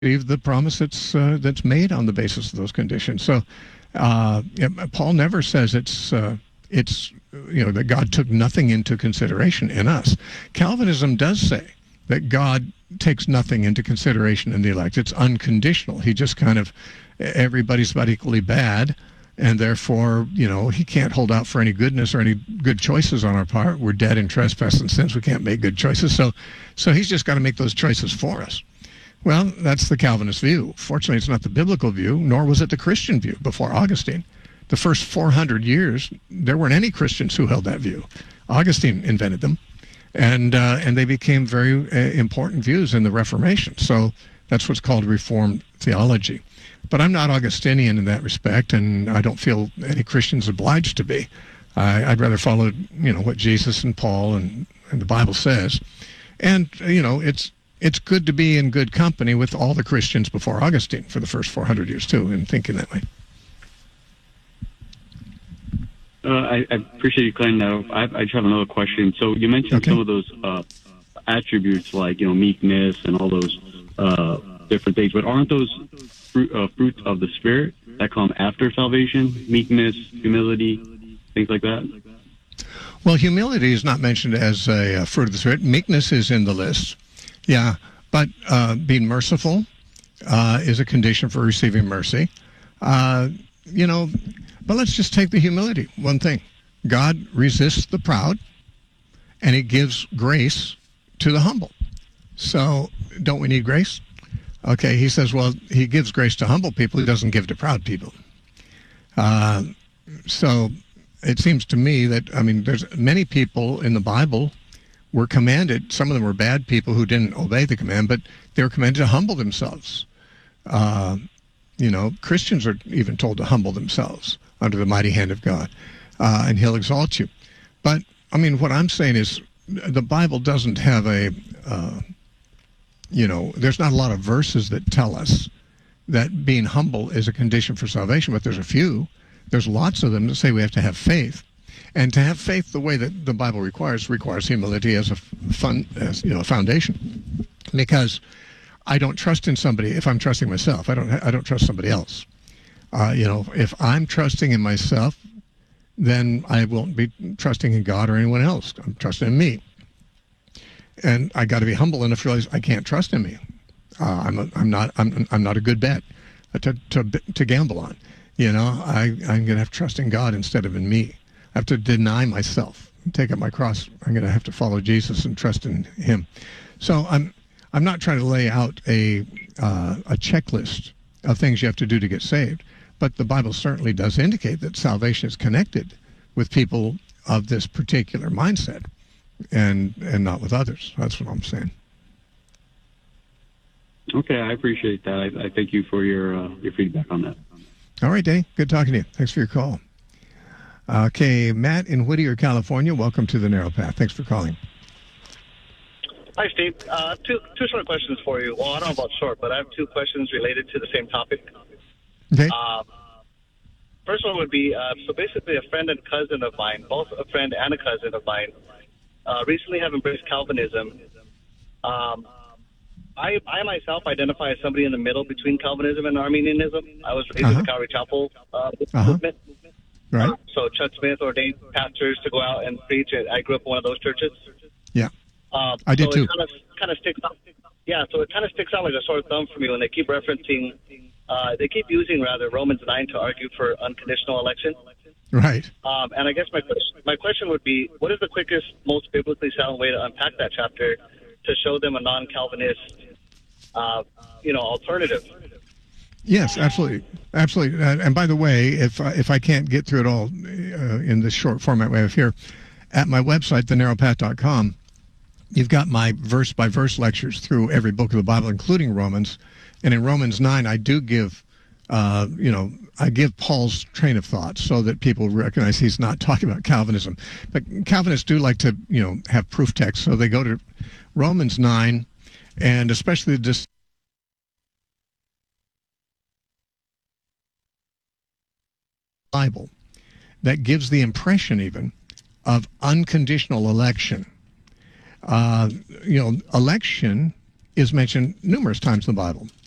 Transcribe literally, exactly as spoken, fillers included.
receive the promise that's uh, that's made on the basis of those conditions. So uh, yeah, Paul never says it's uh, it's you know that God took nothing into consideration in us. Calvinism does say that God takes nothing into consideration in the elect. It's unconditional. He just kind of everybody's about equally bad, and therefore you know he can't hold out for any goodness or any good choices on our part. We're dead in trespass and sins. We can't make good choices. So so he's just got to make those choices for us. Well, that's the Calvinist view. Fortunately, it's not the biblical view, nor was it the Christian view before Augustine. The first four hundred years, there weren't any Christians who held that view. Augustine invented them, and uh, and they became very uh, important views in the Reformation. So that's what's called Reformed theology. But I'm not Augustinian in that respect, and I don't feel any Christian's obliged to be. I, I'd rather follow, you know, what Jesus and Paul and, and the Bible says. And, you know, it's It's good to be in good company with all the Christians before Augustine for the first four hundred years, too, in thinking that way. Uh, I, I appreciate you clearing that up. I, I just have another question. So you mentioned okay. some of those uh, attributes like, you know, meekness and all those uh, different things, but aren't those fruit, uh, fruits of the Spirit that come after salvation? Meekness, humility, things like that? Well, humility is not mentioned as a uh, fruit of the Spirit. Meekness is in the list. Yeah, but uh, being merciful uh, is a condition for receiving mercy. Uh, you know, but let's just take the humility. One thing, God resists the proud, and he gives grace to the humble. So don't we need grace? Okay, he says, well, he gives grace to humble people. He doesn't give to proud people. Uh, so it seems to me that, I mean, there's many people in the Bible were commanded, some of them were bad people who didn't obey the command, but they were commanded to humble themselves. Uh, you know, Christians are even told to humble themselves under the mighty hand of God, uh, and he'll exalt you. But, I mean, what I'm saying is the Bible doesn't have a, uh, you know, there's not a lot of verses that tell us that being humble is a condition for salvation, but there's a few. There's lots of them that say we have to have faith. And to have faith the way that the Bible requires requires humility as a fun, as you know, a foundation. Because I don't trust in somebody if I'm trusting myself. I don't. I don't trust somebody else. Uh, you know, if I'm trusting in myself, then I won't be trusting in God or anyone else. I'm trusting in me. And I got to be humble enough to realize I can't trust in me. Uh, I'm. A, I'm not. I'm. I'm not a good bet to to to gamble on. You know, I I'm gonna have to trust in God instead of in me. I have to deny myself, take up my cross. I'm going to have to follow Jesus and trust in him. So I'm I'm not trying to lay out a uh, a checklist of things you have to do to get saved, but the Bible certainly does indicate that salvation is connected with people of this particular mindset, and and not with others. That's what I'm saying. Okay, I appreciate that. I, I thank you for your uh, your feedback on that. All right, Danny. Good talking to you. Thanks for your call. Okay, Matt in Whittier, California. Welcome to the Narrow Path. Thanks for calling. Hi, Steve. Uh, two two short questions for you. Well, I don't know about short, but I have two questions related to the same topic. Okay. Uh, first one would be, uh, so basically a friend and cousin of mine, both a friend and a cousin of mine, uh, recently have embraced Calvinism. Um, I, I myself identify as somebody in the middle between Calvinism and Arminianism. I was raised uh-huh. in the Calvary Chapel uh, uh-huh. movement. Right. Uh, so Chuck Smith ordained pastors to go out and preach. I grew up in one of those churches. Yeah, um, I did so too. It kind of, kind of sticks out. Yeah, so it kind of sticks out like a sore thumb for me when they keep referencing, uh, they keep using rather Romans nine to argue for unconditional election. Right. Um, and I guess my my question would be, what is the quickest, most biblically sound way to unpack that chapter to show them a non-Calvinist, uh, you know, alternative? Yes, absolutely, absolutely. Uh, and by the way, if I, if I can't get through it all uh, in this short format we have here, at my website, the narrow path dot com, you've got my verse by verse lectures through every book of the Bible, including Romans. And in Romans nine, I do give, uh, you know, I give Paul's train of thought so that people recognize he's not talking about Calvinism. But Calvinists do like to, you know, have proof texts, so they go to Romans nine, and especially the Bible that gives the impression even of unconditional election. Uh, you know, election is mentioned numerous times in the Bible.